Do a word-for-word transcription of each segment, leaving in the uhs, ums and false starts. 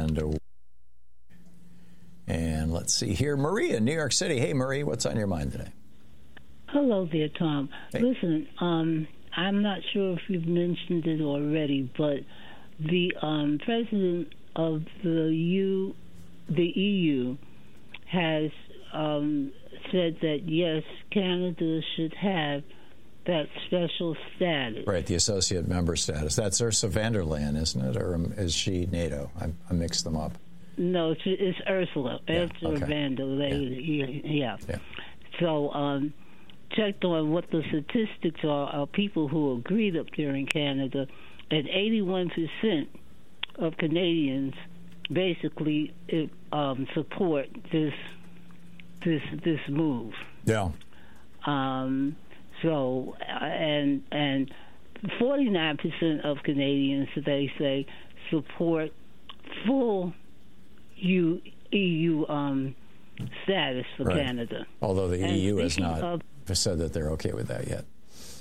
And uh, and let's see here, Maria in New York City. Hey, Marie, what's on your mind today? Hello there, Tom. Hey. Listen, um, I'm not sure if you've mentioned it already, but the um, president of the U, the E U, has um, said that yes, Canada should have that special status. Right, the associate member status. That's Ursula von der Leyen, isn't it? Or is she NATO? I, I mixed them up. No, it's, it's Ursula. Yeah, Ursula okay. von der Leyen. Yeah. yeah. yeah. So, um, checked on what the statistics are of people who agreed up there in Canada, and eighty-one percent of Canadians basically um, support this this this move. Yeah. Um, so, and and forty-nine percent of Canadians, they say, support full U, E U um, status for right. Canada. Although the and E U has not of, said that they're okay with that yet.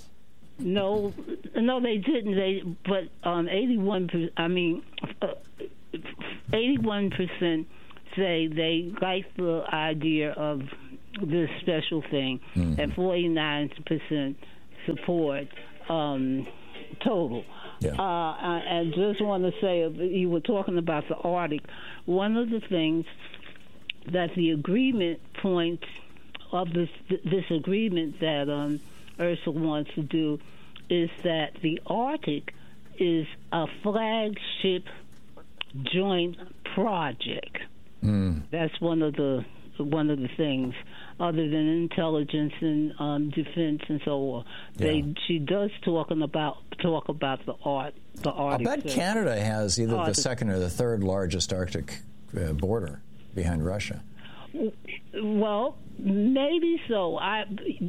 No, no, they didn't. They but um, eighty-one. I mean, uh, eighty-one percent say they like the idea of this special thing, mm-hmm. and forty-nine percent support um, total. Yeah. Uh, I, I just want to say, you were talking about the Arctic. One of the things that the agreement points of this this agreement that um, Ursula wants to do is that the Arctic is a flagship joint project. Mm. That's one of the one of the things, other than intelligence and um, defense and so on. They Yeah. she does talking about talk about the art the Arctic. I bet Canada has either Arctic. the second or the third largest Arctic uh, border behind Russia. Well, maybe so. I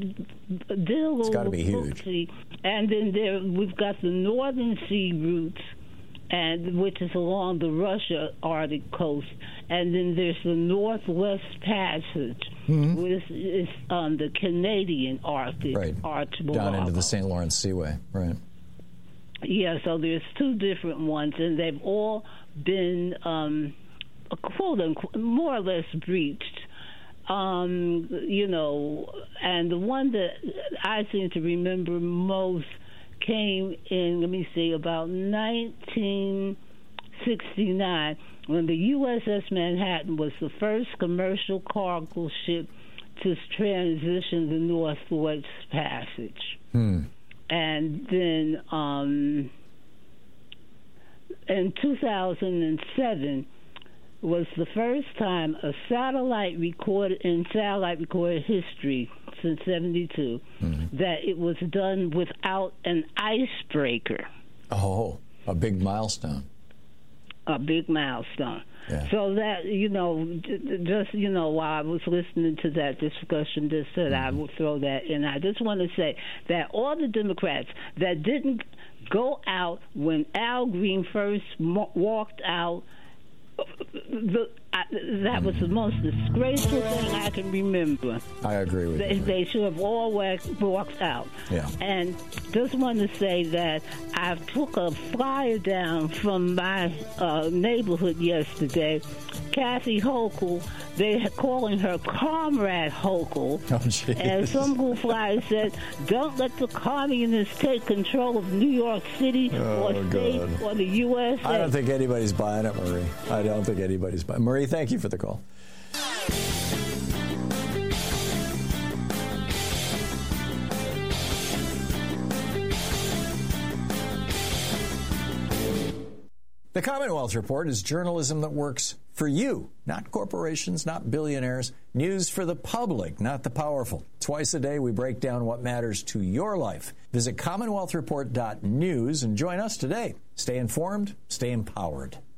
It's got to be huge. And then there we've got the Northern Sea routes, and which is along the Russia Arctic coast, and then there's the Northwest Passage, mm-hmm. which is um, the Canadian Arctic right. archipelago. Down into the Saint Lawrence Seaway, right? Yeah, so there's two different ones, and they've all been um, quote unquote more or less breached. Um, you know, and the one that I seem to remember most came in, let me see, about nineteen sixty-nine, when the U S S Manhattan was the first commercial cargo ship to transition the Northwest Passage. Hmm. And then um, in two thousand seven was the first time a satellite recorded in satellite recorded history since seventy-two mm-hmm. that it was done without an icebreaker. Oh, a big milestone. A big milestone. Yeah. So that, you know, just, you know, while I was listening to that discussion, just said mm-hmm. I would throw that in. I just want to say that all the Democrats that didn't go out when Al Green first mo- walked out, The, I, that was the most disgraceful thing I can remember. I agree with they, you. They should have all walked, walked out. Yeah. And just want to say that I took a flyer down from my uh, neighborhood yesterday. Kathy Hochul, they're calling her Comrade Hochul. Oh, geez. And some cool flyer said, "Don't let the communists take control of New York City oh, or state God. or the U S A" I don't think anybody's buying it, Marie. I don't think anybody's buying it. Marie, thank you for the call. The Commonwealth Report is journalism that works for you, not corporations, not billionaires. News for the public, not the powerful. Twice a day, we break down what matters to your life. Visit commonwealth report dot news and join us today. Stay informed, stay empowered.